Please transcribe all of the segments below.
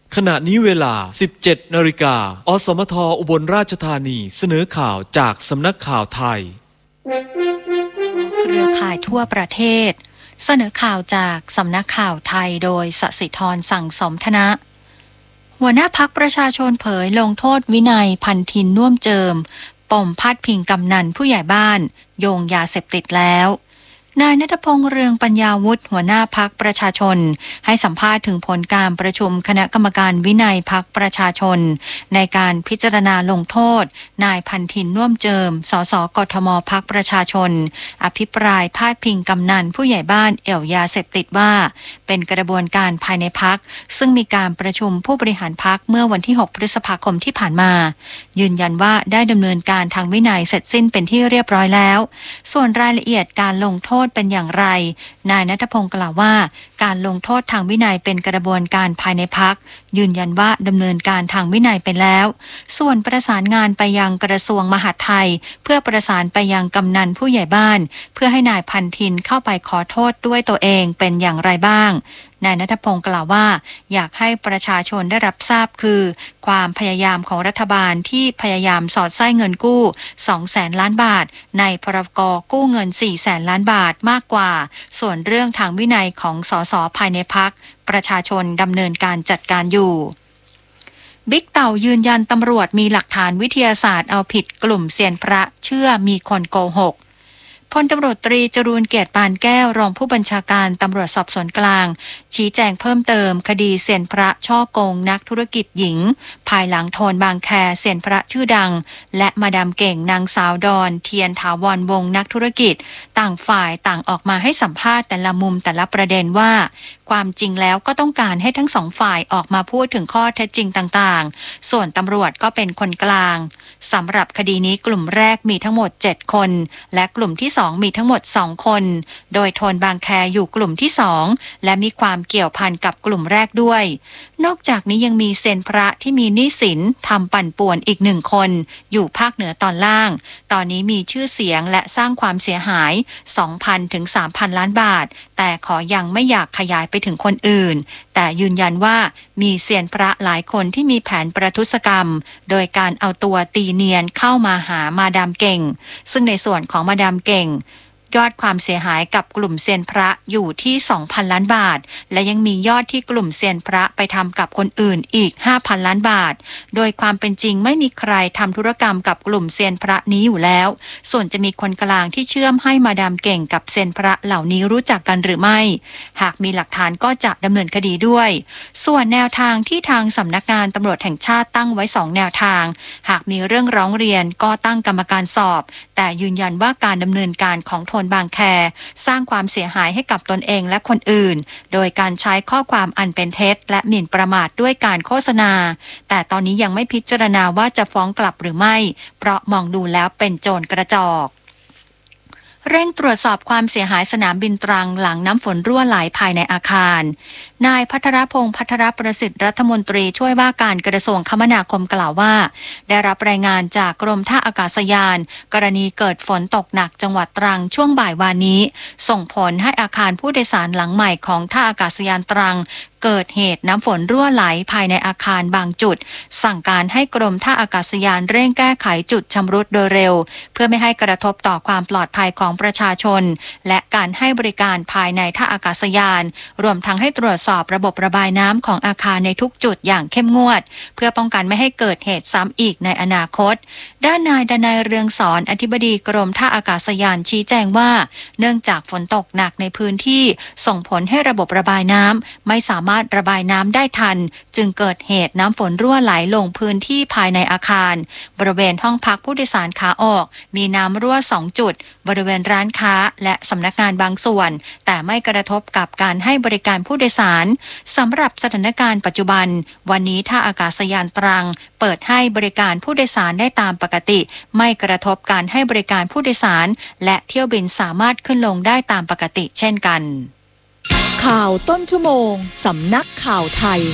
ขณะนี้เวลา 17 นาฬิกาอสมทอุบลราชธานีเสนอข่าวจากสำนักข่าวไทยเครือข่ายทั่วประเทศเสนอข่าวจากสำนักข่าวไทยโดยสศิธรสั่งสมธนะหัวหน้าพรรคประชาชนเผยลงโทษวินัยพันทินน่วมเจิมปมพาดพิงกำนันผู้ใหญ่บ้านโยงยาเสพติดแล้วนายณัฐพงษ์เรืองปัญญาวุฒิหัวหน้าพรรคประชาชนให้สัมภาษณ์ถึงผลการประชุมคณะกรรมการวินัยพรรคประชาชนในการพิจารณาลงโทษนายพันทินน่วมเจิมสสกทมพรรคประชาชนอภิปรายพาดพิงกำนันผู้ใหญ่บ้านแอวยาเสพติดว่าเป็นกระบวนการภายในพรรคซึ่งมีการประชุมผู้บริหารพรรคเมื่อวันที่6พฤษภาคมที่ผ่านมายืนยันว่าได้ดำเนินการทางวินัยเสร็จสิ้นเป็นที่เรียบร้อยแล้วส่วนรายละเอียดการลงโทษเป็นอย่างไรนายณัฐพงษ์กล่าวว่าการลงโทษทางวินัยเป็นกระบวนการภายในพรรคยืนยันว่าดำเนินการทางวินัยไปแล้วส่วนประสานงานไปยังกระทรวงมหาดไทยเพื่อประสานไปยังกำนันผู้ใหญ่บ้านเพื่อให้นายพันทินเข้าไปขอโทษด้วยตัวเองเป็นอย่างไรบ้างนายณัฐพงษ์กล่าวว่าอยากให้ประชาชนได้รับทราบคือความพยายามของรัฐบาลที่พยายามสอดไส้เงินกู้ 200,000 ล้านบาทในพรก.กู้เงิน 400,000 ล้านบาทมากกว่าส่วนเรื่องทางวินัยของสสภายในพรรคประชาชนดำเนินการจัดการอยู่บิ๊กเต่ายืนยันตำรวจมีหลักฐานวิทยาศาสตร์เอาผิดกลุ่มเซียนพระเชื่อมีคนโกหกพลตำรวจตรีจรูญเกียรติปานแก้วรองผู้บัญชาการตำรวจสอบสวนกลางชี้แจงเพิ่มเติมคดีเซียนพระช่อโกงนักธุรกิจหญิงภายหลังโทนบางแคเซียนพระชื่อดังและมาดามเก่งนางสาวดอนเทียนถาวรวงศ์นักธุรกิจต่างฝ่ายต่างออกมาให้สัมภาษณ์แต่ละมุมแต่ละประเด็นว่าความจริงแล้วก็ต้องการให้ทั้งสองฝ่ายออกมาพูดถึงข้อเท็จจริงต่างๆส่วนตำรวจก็เป็นคนกลางสำหรับคดีนี้กลุ่มแรกมีทั้งหมด7คนและกลุ่มที่2มีทั้งหมด2คนโดยโทนบางแคอยู่กลุ่มที่2และมีความเกี่ยวพันกับกลุ่มแรกด้วยนอกจากนี้ยังมีเซียนพระที่มีหนี้สินทำปั่นป่วนอีก1คนอยู่ภาคเหนือตอนล่างตอนนี้มีชื่อเสียงและสร้างความเสียหาย 2,000 ถึง 3,000 ล้านบาทแต่ขอยังไม่อยากขยายไปถึงคนอื่นแต่ยืนยันว่ามีเซียนพระหลายคนที่มีแผนประทุษกรรมโดยการเอาตัวตีเนียนเข้ามาหามาดามเก่งซึ่งในส่วนของมาดามเก่งยอดความเสียหายกับกลุ่มเซียนพระอยู่ที่ 2,000 ล้านบาทและยังมียอดที่กลุ่มเซียนพระไปทำกับคนอื่นอีก 5,000 ล้านบาทโดยความเป็นจริงไม่มีใครทำธุรกรรมกับกลุ่มเซียนพระนี้อยู่แล้วส่วนจะมีคนกลางที่เชื่อมให้มาดามเก่งกับเซียนพระเหล่านี้รู้จักกันหรือไม่หากมีหลักฐานก็จะดำเนินคดีด้วยส่วนแนวทางที่ทางสำนักงานตำรวจแห่งชาติตั้งไว้2แนวทางหากมีเรื่องร้องเรียนก็ตั้งกรรมการสอบแต่ยืนยันว่าการดำเนินการของโทนบางแคสร้างความเสียหายให้กับตนเองและคนอื่นโดยการใช้ข้อความอันเป็นเท็จและหมิ่นประมาทด้วยการโฆษณาแต่ตอนนี้ยังไม่พิจารณาว่าจะฟ้องกลับหรือไม่เพราะมองดูแล้วเป็นโจรกระจอกเร่งตรวจสอบความเสียหายสนามบินตรังหลังน้ำฝนรั่วไหลภายในอาคารนายภัทรพงษ์ภัทรประสิทธิ์รัฐมนตรีช่วยว่าการกระทรวงคมนาคมกล่าวว่าได้รับรายงานจากกรมท่าอากาศยานกรณีเกิดฝนตกหนักจังหวัดตรังช่วงบ่ายวานนี้ส่งผลให้อาคารผู้โดยสารหลังใหม่ของท่าอากาศยานตรังเกิดเหตุน้ำฝนรั่วไหลภายในอาคารบางจุดสั่งการให้กรมท่าอากาศยานเร่งแก้ไขจุดชำรุดโดยเร็วเพื่อไม่ให้กระทบต่อความปลอดภัยของประชาชนและการให้บริการภายในท่าอากาศยานรวมทั้งให้ตรวจสอบระบบระบายน้ำของอาคารในทุกจุดอย่างเข้มงวดเพื่อป้องกันไม่ให้เกิดเหตุซ้ำอีกในอนาคตด้านนายดนัยเรืองสอนอธิบดีกรมท่าอากาศยานชี้แจงว่าเนื่องจากฝนตกหนักในพื้นที่ส่งผลให้ระบบระบายน้ำไม่สามารถระบายน้ำได้ทันจึงเกิดเหตุน้ำฝนรั่วไหลลงพื้นที่ภายในอาคารบริเวณห้องพักผู้โดยสารขาออกมีน้ำรั่ว2จุดบริเวณร้านค้าและสำนักงานบางส่วนแต่ไม่กระทบกับการให้บริการผู้โดยสารสำหรับสถานการณ์ปัจจุบันวันนี้ท่าอากาศยานตรังเปิดให้บริการผู้โดยสารได้ตามปกติไม่กระทบการให้บริการผู้โดยสารและเที่ยวบินสามารถขึ้นลงได้ตามปกติเช่นกันข่าวต้นชั่วโมงสำนักข่าวไทย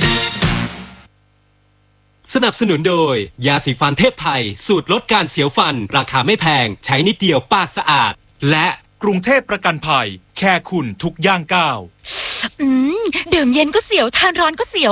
สนับสนุนโดยยาสีฟันเทพไทยสูตรลดการเสียวฟันราคาไม่แพงใช้นิดเดียวปากสะอาดและกรุงเทพประกันภัยแค่คุณทุกย่างก้าวดื่มเย็นก็เสียวทานร้อนก็เสียว